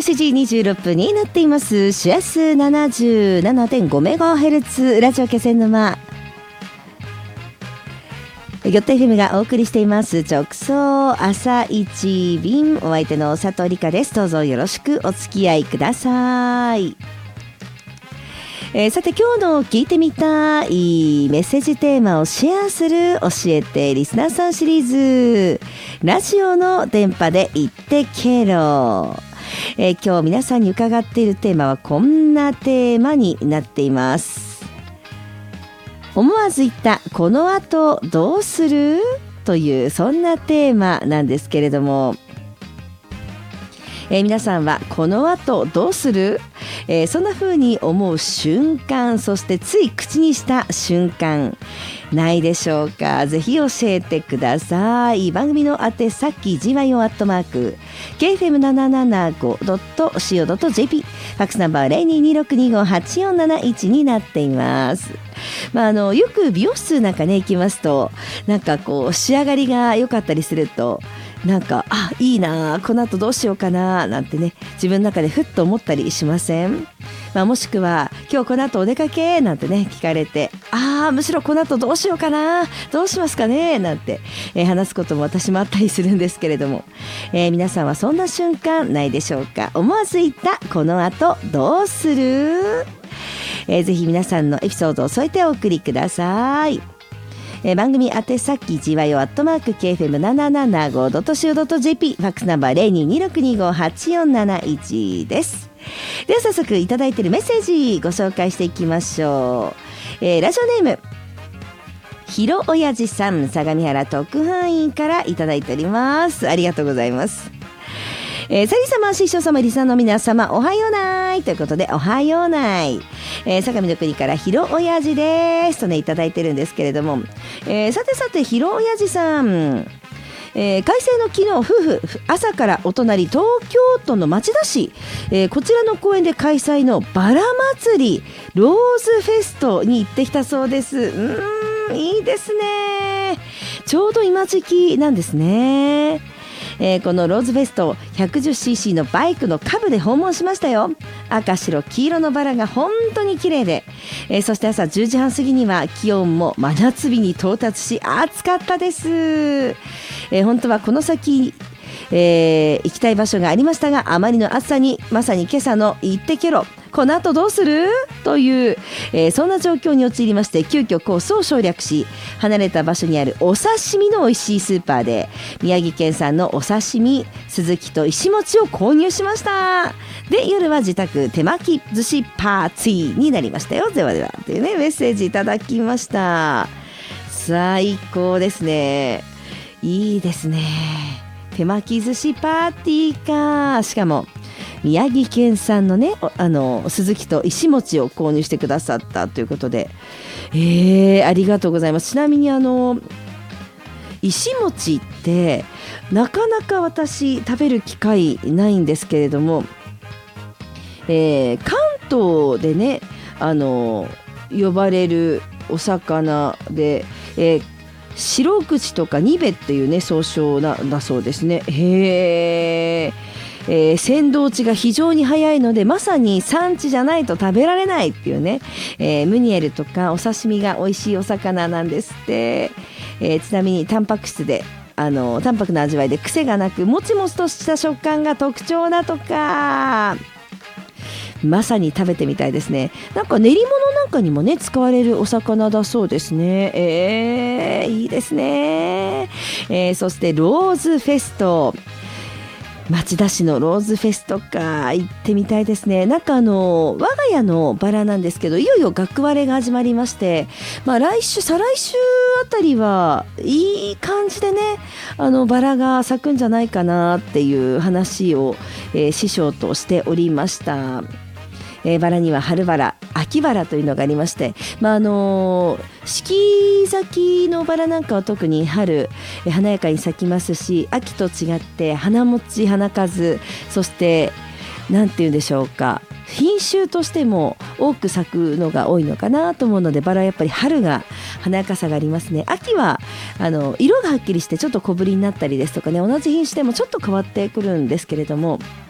7時26分になっています。シアス 77.5MHz ラジオ気仙沼ギョッテ FM がお送りしています直送朝一便、お相手の佐藤理香です。どうぞよろしくお付き合いください。さて今日の聞いてみたいメッセージテーマをシェアする教えてリスナーさんシリーズ、ラジオの電波で言ってけろ。今日皆さんに伺っているテーマはこんなテーマになっています。思わず言ったこの後どうするというそんなテーマなんですけれども、皆さんはこの後どうする、そんな風に思う瞬間、そしてつい口にした瞬間ないでしょうか。ぜひ教えてください。番組の宛先 gmail@kfm775.co.jp、 ファックスナンバー 0226258471 になっています。よく美容室なんかね行きますと、なんかこう仕上がりが良かったりすると、なんかいいな、この後どうしようかななんてね、自分の中でふっと思ったりしません？もしくは今日この後お出かけなんてね聞かれて、むしろこの後どうしようかな、どうしますかねなんて、話すことも私もあったりするんですけれども、皆さんはそんな瞬間ないでしょうか。思わず言ったこの後どうする、ぜひ皆さんのエピソードを添えてお送りください。番組宛先 gwayo@kfm775.co.jp、 ファックスナンバー 0226258471 です。では早速いただいているメッセージご紹介していきましょう。ラジオネームひろおやじさん、相模原特派員からいただいております。ありがとうございます。サリ様、師匠様、リサの皆様、おはようないということで、おはようない、相模の国からひろおやじですとねいただいてるんですけれども、さてひろおやじさん、快晴の昨日、夫婦朝からお隣東京都の町田市、こちらの公園で開催のバラ祭りローズフェストに行ってきたそうです。いいですね。ちょうど今時期なんですね。このローズフェスト 110cc のバイクの下部で訪問しましたよ。赤白黄色のバラが本当に綺麗で、そして朝10時半過ぎには気温も真夏日に到達し暑かったです。本当はこの先、行きたい場所がありましたが、あまりの暑さにまさに今朝の行ってけろこの後どうするという、そんな状況に陥りまして、急遽コースを省略し、離れた場所にあるお刺身の美味しいスーパーで宮城県産のお刺身スズキと石餅を購入しました。で夜は自宅手巻き寿司パーティーになりましたよ。ではではというねメッセージいただきました。最高ですね。いいですね。手巻き寿司パーティーか。しかも宮城県産のねスズキと石餅を購入してくださったということで、ありがとうございます。ちなみに石餅ってなかなか私食べる機会ないんですけれども、関東でね呼ばれるお魚で、白口とかニベっていうね総称だそうですね。鮮度落ちが非常に早いので、まさに産地じゃないと食べられないっていうね、ムニエルとかお刺身が美味しいお魚なんですって。ちなみにタンパク質で淡白な味わいで癖がなくもちもちとした食感が特徴だとか、まさに食べてみたいですね。なんか練り物なんかにもね使われるお魚だそうですね。いいですね。そしてローズフェスト、町田市のローズフェストか、行ってみたいですね。なんか我が家のバラなんですけど、いよいよ学割れが始まりまして、来週再来週あたりはいい感じでねバラが咲くんじゃないかなっていう話を、師匠としておりました。バラには春バラ、秋バラというのがありまして、四季咲きのバラなんかは特に春、華やかに咲きますし、秋と違って花持ち花数、そしてなんていうんでしょうか、品種としても多く咲くのが多いのかなと思うので、バラはやっぱり春が華やかさがありますね。秋は色がはっきりしてちょっと小ぶりになったりですとかね、同じ品種でもちょっと変わってくるんですけれども、